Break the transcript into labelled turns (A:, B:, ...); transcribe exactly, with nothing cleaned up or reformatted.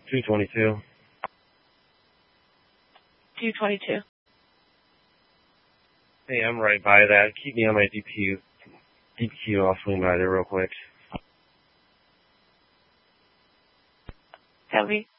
A: two twenty-two.
B: two twenty-two.
A: Hey, I'm right by that. Keep me on my D P U. D P Q, I'll swing by there real quick.
B: Copy.